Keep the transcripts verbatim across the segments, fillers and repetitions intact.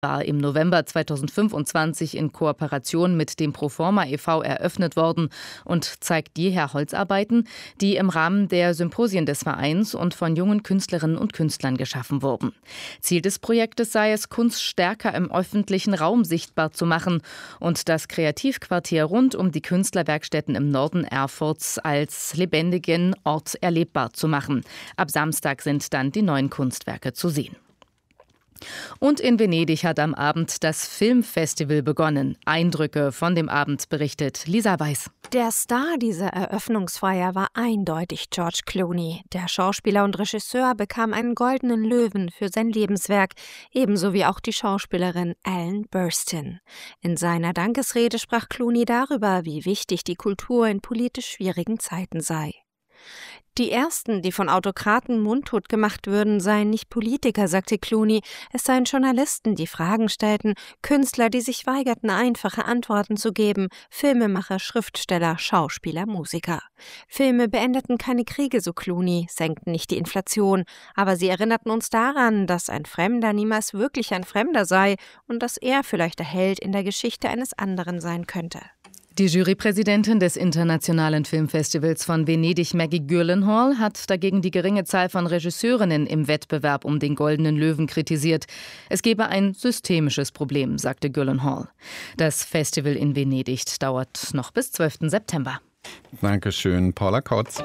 war im November zweitausendfünfundzwanzig in Kooperation mit dem Proforma e V eröffnet worden und zeigt jeher Holzarbeiten, die im Rahmen der Symposien des Vereins und von jungen Künstlerinnen und Künstlern geschaffen wurden. Ziel des Projektes sei es, Kunst stärker im öffentlichen Raum sichtbar zu machen und das Kreativquartier rund um die Künstlerwerkstätten im Norden Erfurts als lebendigen Ort erlebbar zu machen. Ab Samstag sind dann die neuen Kunstwerke zu sehen. Und in Venedig hat am Abend das Filmfestival begonnen. Eindrücke von dem Abend berichtet Lisa Weiß. Der Star dieser Eröffnungsfeier war eindeutig George Clooney. Der Schauspieler und Regisseur bekam einen goldenen Löwen für sein Lebenswerk, ebenso wie auch die Schauspielerin Ellen Burstyn. In seiner Dankesrede sprach Clooney darüber, wie wichtig die Kultur in politisch schwierigen Zeiten sei. Die ersten, die von Autokraten mundtot gemacht würden, seien nicht Politiker, sagte Clooney. Es seien Journalisten, die Fragen stellten, Künstler, die sich weigerten, einfache Antworten zu geben, Filmemacher, Schriftsteller, Schauspieler, Musiker. Filme beendeten keine Kriege, so Clooney, senkten nicht die Inflation, aber sie erinnerten uns daran, dass ein Fremder niemals wirklich ein Fremder sei und dass er vielleicht der Held in der Geschichte eines anderen sein könnte. Die Jurypräsidentin des Internationalen Filmfestivals von Venedig, Maggie Gyllenhaal, hat dagegen die geringe Zahl von Regisseurinnen im Wettbewerb um den Goldenen Löwen kritisiert. Es gebe ein systemisches Problem, sagte Gyllenhaal. Das Festival in Venedig dauert noch bis zwölften September. Dankeschön, Paula Kautz.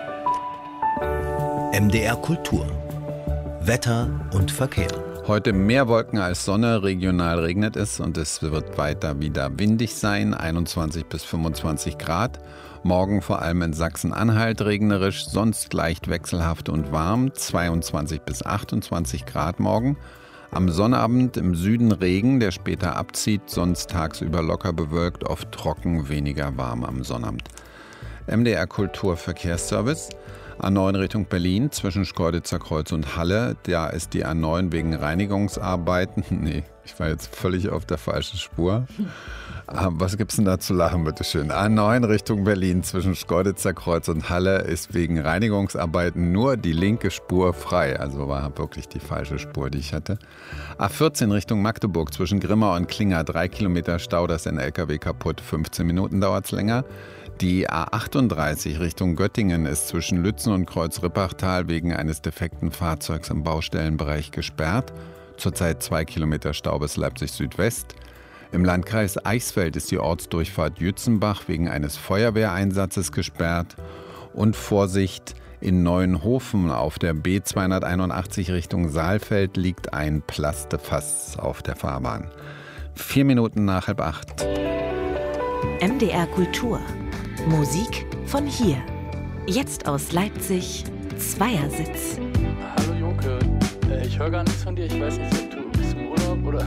M D R Kultur. Wetter und Verkehr. Heute mehr Wolken als Sonne, regional regnet es und es wird weiter wieder windig sein, einundzwanzig bis fünfundzwanzig Grad. Morgen vor allem in Sachsen-Anhalt regnerisch, sonst leicht wechselhaft und warm, zweiundzwanzig bis achtundzwanzig Grad morgen. Am Sonnabend im Süden Regen, der später abzieht, sonst tagsüber locker bewölkt, oft trocken, weniger warm am Sonnabend. M D R Kultur Verkehrsservice. A neun Richtung Berlin zwischen Schkeuditzer Kreuz und Halle. Da ist die A neun wegen Reinigungsarbeiten. Nee, ich war jetzt völlig auf der falschen Spur. Was gibt's denn da zu lachen, bitteschön? A neun Richtung Berlin zwischen Schkeuditzer Kreuz und Halle ist wegen Reinigungsarbeiten nur die linke Spur frei. Also war wirklich die falsche Spur, die ich hatte. A vierzehn Richtung Magdeburg zwischen Grimma und Klinger. Drei Kilometer Stau, da ist ein L K W kaputt. fünfzehn Minuten dauert's länger. Die A achtunddreißig Richtung Göttingen ist zwischen Lützen und Kreuz-Rippachtal wegen eines defekten Fahrzeugs im Baustellenbereich gesperrt. Zurzeit zwei Kilometer Stau bis Leipzig Südwest. Im Landkreis Eichsfeld ist die Ortsdurchfahrt Jützenbach wegen eines Feuerwehreinsatzes gesperrt. Und Vorsicht, in Neuenhofen auf der B zweihunderteinundachtzig Richtung Saalfeld liegt ein Plastefass auf der Fahrbahn. Vier Minuten nach halb acht. M D R Kultur. Musik von hier. Jetzt aus Leipzig, Zweiersitz. Hallo Joke, äh, ich höre gar nichts von dir. Ich weiß nicht, ob du bist im Urlaub oder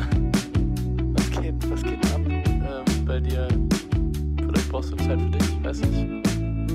was geht, was geht ab ähm, bei dir? Vielleicht brauchst du Zeit für dich, ich weiß nicht.